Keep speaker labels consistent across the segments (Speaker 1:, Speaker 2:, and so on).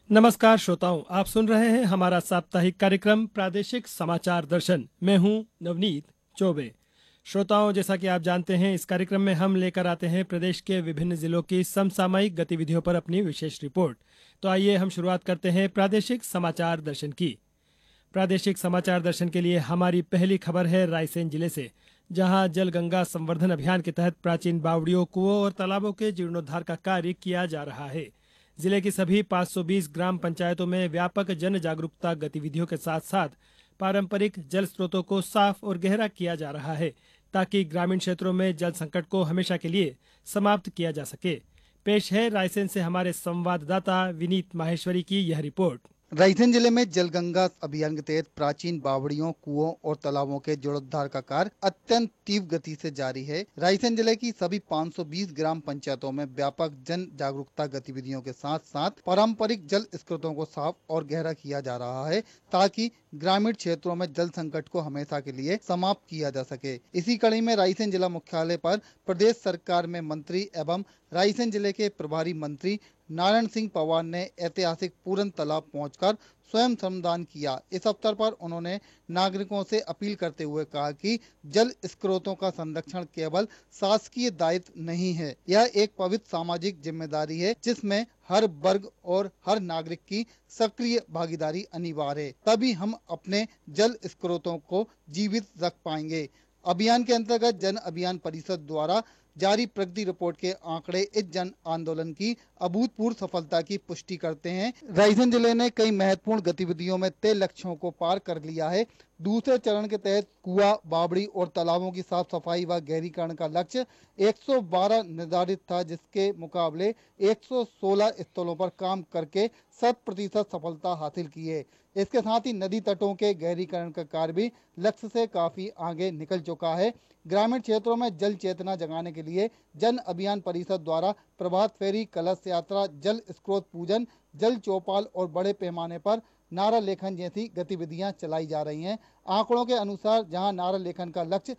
Speaker 1: नमस्कार श्रोताओं, आप सुन रहे हैं हमारा साप्ताहिक कार्यक्रम प्रादेशिक समाचार दर्शन। मैं हूं नवनीत चौबे। श्रोताओं, जैसा कि आप जानते हैं, इस कार्यक्रम में हम लेकर आते हैं प्रदेश के विभिन्न जिलों की समसामयिक गतिविधियों पर अपनी विशेष रिपोर्ट। तो आइए हम शुरुआत करते हैं प्रादेशिक समाचार दर्शन की। प्रादेशिक समाचार दर्शन के लिए हमारी पहली खबर है रायसेन जिले से, जहां जल गंगा संवर्धन अभियान के तहत प्राचीन बावड़ियों, कुओं और तालाबों के जीर्णोद्धार का कार्य किया जा रहा है। जिले की सभी 520 ग्राम पंचायतों में व्यापक जन जागरूकता गतिविधियों के साथ साथ पारंपरिक जल स्रोतों को साफ और गहरा किया जा रहा है, ताकि ग्रामीण क्षेत्रों में जल संकट को हमेशा के लिए समाप्त किया जा सके। पेश है रायसेन से हमारे संवाददाता विनीत माहेश्वरी की यह रिपोर्ट।
Speaker 2: रायसेन जिले में जल गंगा अभियान के तहत प्राचीन बावड़ियों, कुओं और तालाबों के जीर्णोद्धार का कार्य अत्यंत तीव्र गति से जारी है। रायसेन जिले की सभी 520 ग्राम पंचायतों में व्यापक जन जागरूकता गतिविधियों के साथ साथ पारंपरिक जल स्रोतों को साफ और गहरा किया जा रहा है, ताकि ग्रामीण क्षेत्रों में जल संकट को हमेशा के लिए समाप्त किया जा सके। इसी कड़ी में रायसेन जिला मुख्यालय पर प्रदेश सरकार में मंत्री एवं रायसेन जिले के प्रभारी मंत्री नारायण सिंह पवार ने ऐतिहासिक पूरन तालाब पहुंचकर स्वयं श्रमदान किया। इस अवसर पर उन्होंने नागरिकों से अपील करते हुए कहा कि जल स्रोतों का संरक्षण केवल शासकीय दायित्व नहीं है, यह एक पवित्र सामाजिक जिम्मेदारी है, जिसमें हर वर्ग और हर नागरिक की सक्रिय भागीदारी अनिवार्य है। तभी हम अपने जल स्रोतों को जीवित रख पाएंगे। अभियान के अंतर्गत जन अभियान परिषद द्वारा जारी प्रगति रिपोर्ट के आंकड़े इस जन आंदोलन की अभूतपूर्व सफलता की पुष्टि करते हैं। रायसेन जिले ने कई महत्वपूर्ण गतिविधियों में तय लक्ष्यों को पार कर लिया है। दूसरे चरण के तहत कुआ, बावड़ी और तालाबों की साफ सफाई व गहरीकरण का लक्ष्य 112 निर्धारित था, जिसके मुकाबले 116 स्थलों पर काम करके 100% सफलता हासिल की है। इसके साथ ही नदी तटों के गहरीकरण का कार्य भी लक्ष्य से काफी आगे निकल चुका है। ग्रामीण क्षेत्रों में जल चेतना जगाने के लिए जन अभियान परिषद द्वारा प्रभात फेरी, कलश यात्रा, जल स्रोत पूजन, जल चौपाल और बड़े पैमाने पर नारा लेखन जैसी गतिविधियां चलाई जा रही हैं। आंकड़ों के अनुसार जहां नारा लेखन का लक्ष्य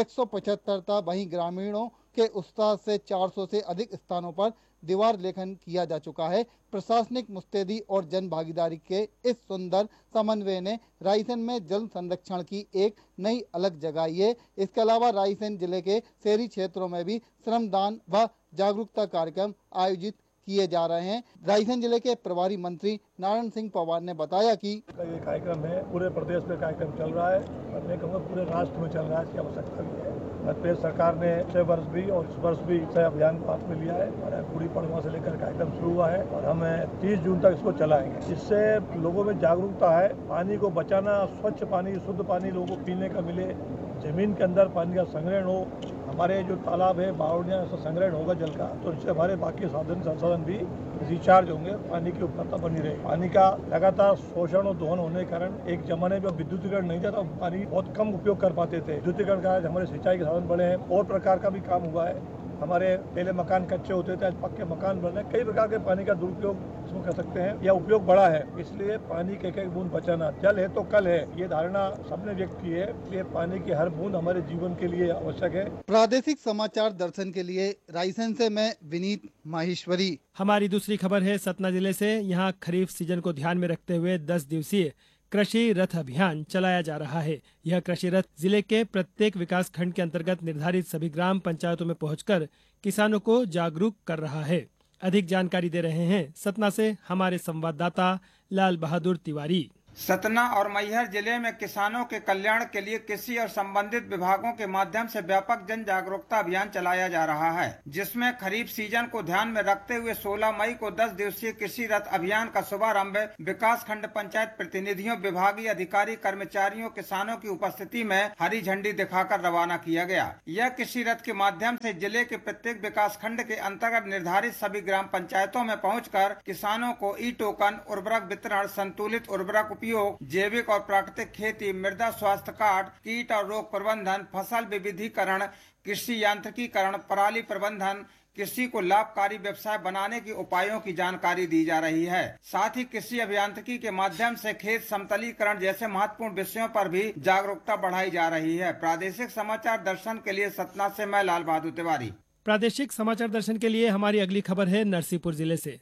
Speaker 2: 175 था, वहीं ग्रामीणों के उत्साह से 400 से अधिक स्थानों पर दीवार लेखन किया जा चुका है। प्रशासनिक मुस्तैदी और जन भागीदारी के इस सुंदर समन्वय ने रायसेन में जल संरक्षण की एक नई अलग जगाई है। इसके अलावा रायसेन जिले के शहरी क्षेत्रों में भी श्रमदान व जागरूकता कार्यक्रम आयोजित किए जा रहे हैं। रायसेन जिले के प्रभारी मंत्री नारायण सिंह पवार ने बताया कि
Speaker 3: ये कार्यक्रम है, पूरे प्रदेश में कार्यक्रम चल रहा है और मैं कहूँगा पूरे राष्ट्र में चल रहा है। इसकी आवश्यकता भी है। मध्य प्रदेश सरकार ने पिछले वर्ष भी और इस वर्ष भी इस अभियान को हाथ में लिया है और पूरी पड़वा से लेकर कार्यक्रम शुरू हुआ है और हम 30 जून तक इसको चलाएंगे। इससे लोगों में जागरूकता है, पानी को बचाना, स्वच्छ पानी, शुद्ध पानी लोगों को पीने का मिले, जमीन के अंदर पानी का संग्रहण हो, हमारे जो तालाब है, बावड़ियाँ, इसका संग्रहण होगा जल का, तो इससे हमारे बाकी साधन संसाधन भी रिचार्ज होंगे, पानी की उपलब्धता बनी रहेगी। पानी का लगातार शोषण और दोहन होने के कारण एक जमाने में विद्युतीकरण नहीं था तो पानी बहुत कम उपयोग कर पाते थे। विद्युतीकरण का आज हमारे सिंचाई के साधन बढ़े हैं और प्रकार का भी काम हुआ है। हमारे पहले मकान कच्चे होते थे, आज पक्के मकान बन रहे हैं। कई प्रकार के पानी का दुरुपयोग इसमें कर सकते हैं या उपयोग बड़ा है, इसलिए पानी के एक बूंद बचाना, जल है तो कल है, ये धारणा सबने व्यक्त की है। इसलिए पानी की हर बूंद हमारे जीवन के लिए आवश्यक है।
Speaker 2: प्रादेशिक समाचार दर्शन के लिए रायसेन से मैं विनीत माहेश्वरी।
Speaker 1: हमारी दूसरी खबर है सतना जिले से। यहाँ खरीफ सीजन को ध्यान में रखते हुए 10 दिवसीय कृषि रथ अभियान चलाया जा रहा है। यह कृषि रथ जिले के प्रत्येक विकास खंड के अंतर्गत निर्धारित सभी ग्राम पंचायतों में पहुंचकर किसानों को जागरूक कर रहा है। अधिक जानकारी दे रहे हैं सतना से हमारे संवाददाता लाल बहादुर तिवारी।
Speaker 4: सतना और मैहर जिले में किसानों के कल्याण के लिए कृषि और संबंधित विभागों के माध्यम से व्यापक जन जागरूकता अभियान चलाया जा रहा है, जिसमें खरीफ सीजन को ध्यान में रखते हुए 16 मई को 10 दिवसीय कृषि रथ अभियान का शुभारंभ विकास खंड पंचायत प्रतिनिधियों, विभागीय अधिकारी, कर्मचारियों, किसानों की उपस्थिति में हरी झंडी दिखाकर रवाना किया गया। यह कृषि रथ के माध्यम से जिले के प्रत्येक विकास खंड के अंतर्गत निर्धारित सभी ग्राम पंचायतों में पहुँचकर किसानों को ई टोकन, उर्वरक वितरण, संतुलित उर्वरक उपयोग, जैविक और प्राकृतिक खेती, मृदा स्वास्थ्य कार्ड, कीट और रोग प्रबंधन, फसल विविधीकरण, कृषि यांत्रिकीकरण, पराली प्रबंधन, कृषि को लाभकारी व्यवसाय बनाने के उपायों की जानकारी दी जा रही है। साथ ही कृषि अभियांत्रिकी के माध्यम से खेत समतलीकरण जैसे महत्वपूर्ण विषयों पर भी जागरूकता बढ़ाई जा रही है। प्रादेशिक समाचार दर्शन के लिए सतना से मैं लाल बहादुर तिवारी।
Speaker 1: प्रादेशिक समाचार दर्शन के लिए हमारी अगली खबर है नरसिंहपुर जिले से।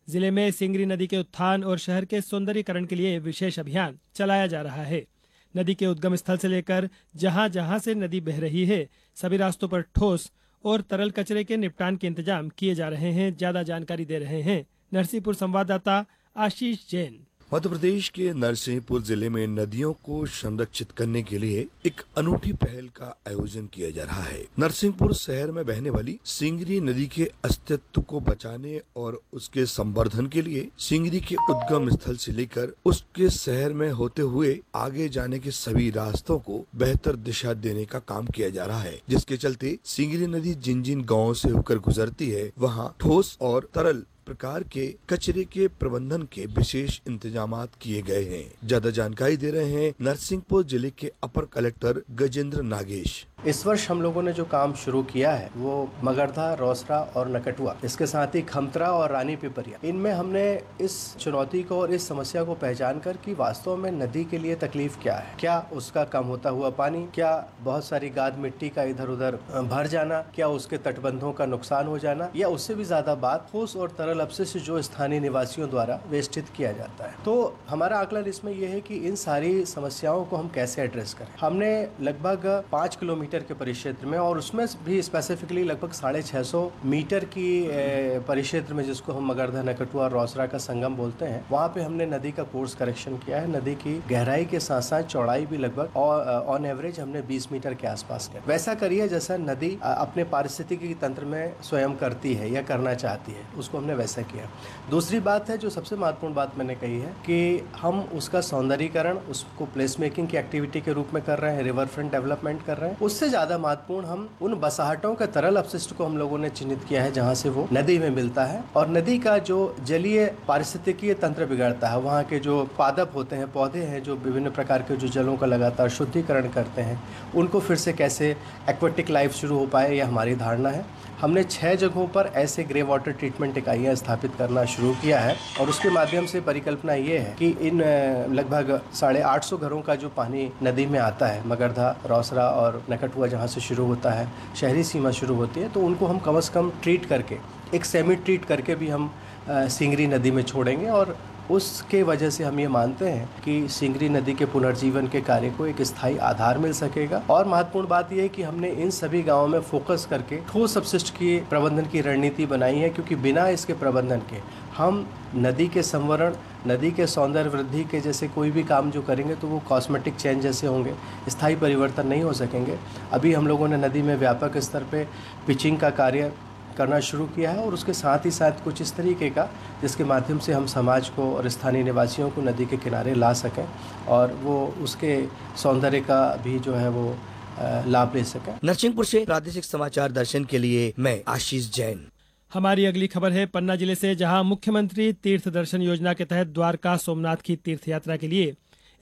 Speaker 1: जिले में सिंगरी नदी के उत्थान और शहर के सौंदर्यीकरण के लिए विशेष अभियान चलाया जा रहा है। नदी के उद्गम स्थल से लेकर जहां जहां से नदी बह रही है, सभी रास्तों पर ठोस और तरल कचरे के निपटान के इंतजाम किए जा रहे हैं। ज्यादा जानकारी दे रहे हैं नरसिंहपुर संवाददाता आशीष जैन।
Speaker 5: मध्य प्रदेश के नरसिंहपुर जिले में नदियों को संरक्षित करने के लिए एक अनूठी पहल का आयोजन किया जा रहा है। नरसिंहपुर शहर में बहने वाली सिंगरी नदी के अस्तित्व को बचाने और उसके संवर्धन के लिए सिंगरी के उद्गम स्थल से लेकर उसके शहर में होते हुए आगे जाने के सभी रास्तों को बेहतर दिशा देने का काम किया जा रहा है, जिसके चलते सिंगरी नदी जिन जिन गाँव से होकर गुजरती है वहाँ ठोस और तरल प्रकार के कचरे के प्रबंधन के विशेष इंतजामात किए गए हैं। ज्यादा जानकारी दे रहे हैं नरसिंहपुर जिले के अपर कलेक्टर गजेंद्र नागेश।
Speaker 6: इस वर्ष हम लोगों ने जो काम शुरू किया है वो मगरधा, रोसड़ा और नकटुआ, इसके साथ ही खमतरा और रानी पिपरिया, इनमें हमने इस चुनौती को और इस समस्या को पहचान कर कि वास्तव में नदी के लिए तकलीफ क्या है, क्या उसका कम होता हुआ पानी, क्या बहुत सारी गाद मिट्टी का इधर उधर भर जाना, क्या उसके तटबंधों का नुकसान हो जाना, या उससे भी ज्यादा बात ठोस और तरल अपशिष्ट जो स्थानीय निवासियों द्वारा वेस्टित किया जाता है। तो हमारा आकलन इसमें यह है कि इन सारी समस्याओं को हम कैसे एड्रेस करें। हमने लगभग 5 किलोमीटर के परिक्षेत्र में, और उसमें भी स्पेसिफिकली लगभग 650 मीटर की परिक्षेत्र में, जिसको हम मगरधा, नकटुआ और रोसड़ा का संगम बोलते हैं, वहाँ पे हमने नदी का कोर्स करेक्शन किया है। नदी की गहराई के साथ साथ चौड़ाई भी लगभग ऑन एवरेज हमने 20 मीटर के आसपास किया। वैसा करिए जैसा नदी अपने पारिस्थितिकी तंत्र में स्वयं करती है या करना चाहती है, उसको हमने वैसा किया। दूसरी बात है, जो सबसे महत्वपूर्ण बात मैंने कही है, कि हम उसका सौंदर्यीकरण, उसको प्लेस मेकिंग की एक्टिविटी के रूप में कर रहे हैं, रिवर फ्रंट डेवलपमेंट कर रहे हैं। उससे ज्यादा महत्वपूर्ण हम उन बसाहटों के तरल अपशिष्ट को हम लोगों ने चिन्हित किया है जहां से वो नदी में मिलता है, और नदी का जो जलीय पारिस्थितिकीय तंत्र बिगड़ता है, वहाँ के जो पादप होते हैं, पौधे हैं, जो विभिन्न प्रकार के जो जलों का लगातार शुद्धिकरण करते हैं, उनको फिर से कैसे एक्वेटिक लाइफ शुरू हो पाए, यह हमारी धारणा है। हमने 6 जगहों पर ऐसे ग्रे वाटर ट्रीटमेंट इकाइयाँ स्थापित करना शुरू किया है, और उसके माध्यम से परिकल्पना ये है कि इन लगभग 850 घरों का जो पानी नदी में आता है, मगरधा, रोसड़ा और नकटुआ जहाँ से शुरू होता है, शहरी सीमा शुरू होती है, तो उनको हम कम से कम ट्रीट करके, एक सेमी ट्रीट करके भी हम सिंगरी नदी में छोड़ेंगे, और उसके वजह से हम ये मानते हैं कि सिंगरी नदी के पुनर्जीवन के कार्य को एक स्थायी आधार मिल सकेगा। और महत्वपूर्ण बात यह है कि हमने इन सभी गांवों में फोकस करके ठोस अपशिष्ट की प्रबंधन की रणनीति बनाई है, क्योंकि बिना इसके प्रबंधन के हम नदी के संवरण, नदी के सौंदर्य वृद्धि के जैसे कोई भी काम जो करेंगे तो वो कॉस्मेटिक चेंज जैसे होंगे, स्थायी परिवर्तन नहीं हो सकेंगे। अभी हम लोगों ने नदी में व्यापक स्तर पे पिचिंग का कार्य करना शुरू किया है, और उसके साथ ही साथ कुछ इस तरीके का जिसके माध्यम से हम समाज को और स्थानीय निवासियों को नदी के किनारे ला सकें, और वो उसके सौंदर्य का भी जो है वो लाभ ले सकें।
Speaker 5: नरसिंहपुर से प्रादेशिक समाचार दर्शन के लिए मैं आशीष जैन।
Speaker 1: हमारी अगली खबर है पन्ना जिले से, जहां मुख्यमंत्री तीर्थ दर्शन योजना के तहत द्वारका सोमनाथ की तीर्थ यात्रा के लिए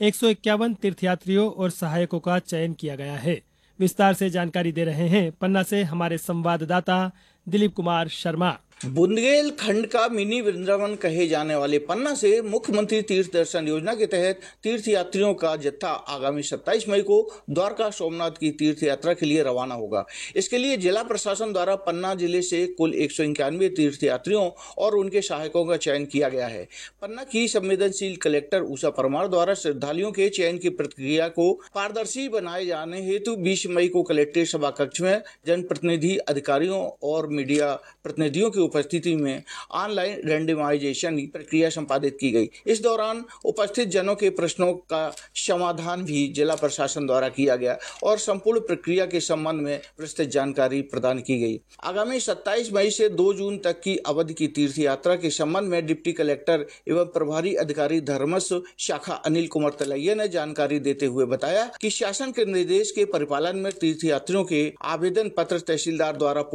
Speaker 1: 151 तीर्थयात्रियों और सहायकों का चयन किया गया है। विस्तार से जानकारी दे रहे हैं पन्ना से हमारे संवाददाता दिलीप कुमार शर्मा।
Speaker 7: बुंदेलखंड का मिनी वृंदावन कहे जाने वाले पन्ना से मुख्यमंत्री तीर्थ दर्शन योजना के तहत तीर्थ यात्रियों का जत्था आगामी 27 मई को द्वारका सोमनाथ की तीर्थ यात्रा के लिए रवाना होगा। इसके लिए जिला प्रशासन द्वारा पन्ना जिले से कुल 191 तीर्थ यात्रियों और उनके सहायकों का चयन किया गया है। पन्ना की संवेदनशील कलेक्टर उषा परमार द्वारा श्रद्धालुओं के चयन की प्रक्रिया को पारदर्शी बनाए जाने हेतु 20 मई को कलेक्ट्रेट सभा कक्ष में जनप्रतिनिधि, अधिकारियों और मीडिया प्रतिनिधियों की उपस्थिति में ऑनलाइन रैंडमाइजेशन प्रक्रिया संपादित की गई। इस दौरान उपस्थित जनों के प्रश्नों का समाधान भी जिला प्रशासन द्वारा किया गया और संपूर्ण प्रक्रिया के संबंध में विस्तृत जानकारी प्रदान की गई। आगामी 27 मई से 2 जून तक की अवधि की तीर्थ यात्रा के संबंध में डिप्टी कलेक्टर एवं प्रभारी अधिकारी धर्मस्व शाखा अनिल कुमार तलैया ने जानकारी देते हुए बताया कि शासन के निर्देश के परिपालन में तीर्थ यात्रियों के आवेदन पत्र तहसीलदार द्वारा